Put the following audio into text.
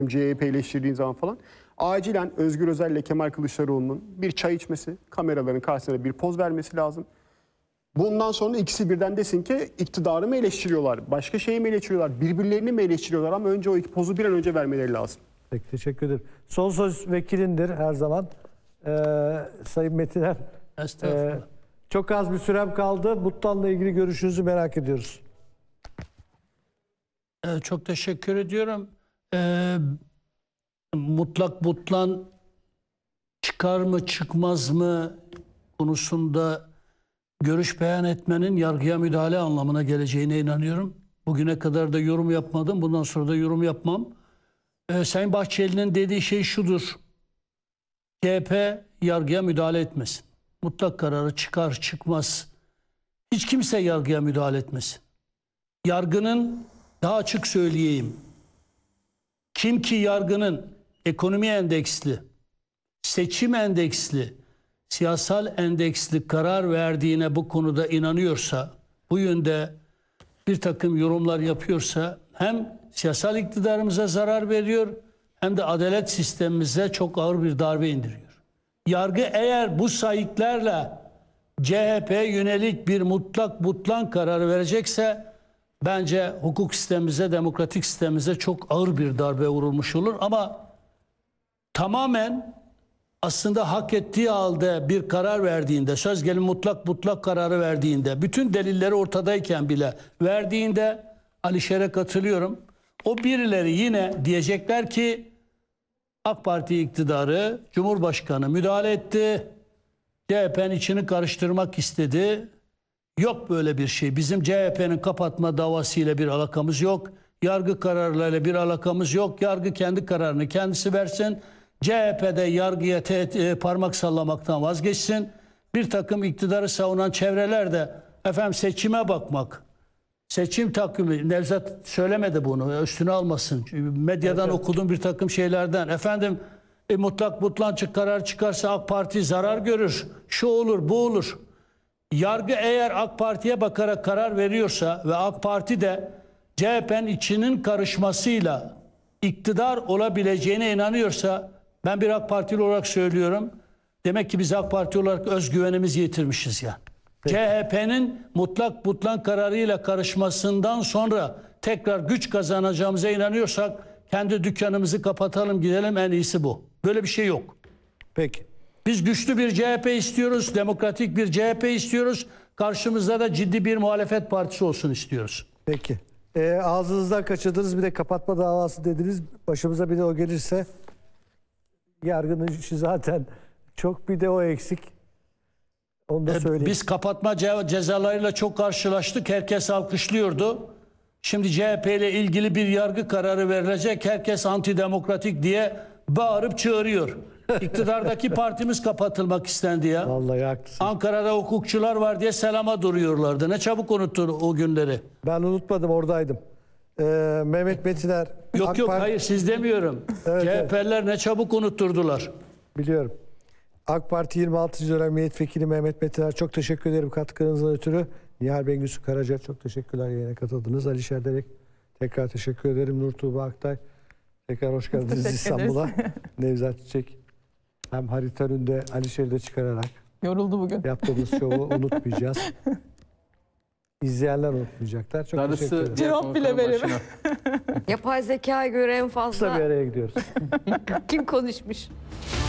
CHP eleştirdiğin zaman falan. Acilen Özgür Özel ile Kemal Kılıçdaroğlu'nun bir çay içmesi, kameraların karşısında bir poz vermesi lazım. Bundan sonra ikisi birden desin ki iktidarı mı eleştiriyorlar, başka şeyi mi eleştiriyorlar, birbirlerini mi eleştiriyorlar, ama önce o iki pozu bir an önce vermeleri lazım. Peki, teşekkür ederim. Son söz vekilindir her zaman. Sayın Metiner. Çok az bir sürem kaldı. Mutlu'nla ilgili görüşünüzü merak ediyoruz. Çok teşekkür ediyorum. Mutlak Butlan çıkar mı çıkmaz mı konusunda görüş beyan etmenin yargıya müdahale anlamına geleceğine inanıyorum. Bugüne kadar da yorum yapmadım. Bundan sonra da yorum yapmam. Sayın Bahçeli'nin dediği şey şudur. CHP yargıya müdahale etmesin. Mutlak kararı çıkar çıkmaz. Hiç kimse yargıya müdahale etmesin. Yargının, daha açık söyleyeyim, kim ki yargının ekonomi endeksli, seçim endeksli, siyasal endeksli karar verdiğine bu konuda inanıyorsa, bu yönde bir takım yorumlar yapıyorsa hem siyasal iktidarımıza zarar veriyor hem de adalet sistemimize çok ağır bir darbe indiriyor. Yargı eğer bu sayıklarla CHP'ye yönelik bir mutlak butlan kararı verecekse bence hukuk sistemimize, demokratik sistemimize çok ağır bir darbe vurulmuş olur. Ama tamamen aslında hak ettiği halde bir karar verdiğinde, söz gelimi mutlak kararı verdiğinde, bütün delilleri ortadayken bile verdiğinde Alişer'e katılıyorum. O birileri yine diyecekler ki AK Parti iktidarı, Cumhurbaşkanı müdahale etti, CHP'nin içini karıştırmak istedi. Yok böyle bir şey. Bizim CHP'nin kapatma davasıyla bir alakamız yok. Yargı kararlarıyla bir alakamız yok. Yargı kendi kararını kendisi versin. CHP'de yargıya parmak sallamaktan vazgeçsin. Bir takım iktidarı savunan çevreler de efendim seçime bakmak, seçim takvimi, Nevzat söylemedi bunu, üstüne almasın. Medyadan evet. Okuduğum bir takım şeylerden. Efendim mutlak butlan karar çıkarsa AK Parti zarar görür. Şu olur, bu olur. Yargı eğer AK Parti'ye bakarak karar veriyorsa ve AK Parti de CHP'nin içinin karışmasıyla iktidar olabileceğine inanıyorsa, ben bir AK Partili olarak söylüyorum, demek ki biz AK Parti olarak özgüvenimizi yitirmişiz yani. CHP'nin mutlak butlan kararıyla karışmasından sonra tekrar güç kazanacağımıza inanıyorsak kendi dükkanımızı kapatalım gidelim, en iyisi bu. Böyle bir şey yok. Peki. Biz güçlü bir CHP istiyoruz, demokratik bir CHP istiyoruz. Karşımızda da ciddi bir muhalefet partisi olsun istiyoruz. Peki. Ağzınızdan kaçırdınız, bir de kapatma davası dediniz. Başımıza bir de o gelirse yargının işi zaten çok, bir de o eksik. Onu da söyleyeyim. Biz kapatma cezalarıyla çok karşılaştık. Herkes alkışlıyordu. Şimdi CHP ile ilgili bir yargı kararı verilecek. Herkes antidemokratik diye bağırıp çağırıyor. İktidardaki partimiz kapatılmak istendi ya. Vallahi haklısın. Ankara'da hukukçular var diye selama duruyorlardı. Ne çabuk unuttun o günleri. Ben unutmadım, oradaydım. Mehmet Metiner. Yok hayır siz demiyorum. Evet, CHP'liler ne çabuk unutturdular. Biliyorum. AK Parti 26. dönem milletvekili Mehmet Metiner, çok teşekkür ederim katkınızdan ötürü. Nihal Bengüsü Karaca, çok teşekkürler yayına katıldınız. Alişer Derek, tekrar teşekkür ederim. Nur Tuğba Aktay, tekrar hoş geldiniz İstanbul'a. Nevzat Çiçek, hem harita önünde Alişer'i de çıkararak yoruldu bugün. Yaptığımız şovu unutmayacağız. İzleyenler unutmayacaklar. Çok teşekkür ederim. Cevap bile veremem. Yapay zekaya göre en Kısa fazla bir araya gidiyoruz. kim konuşmuş?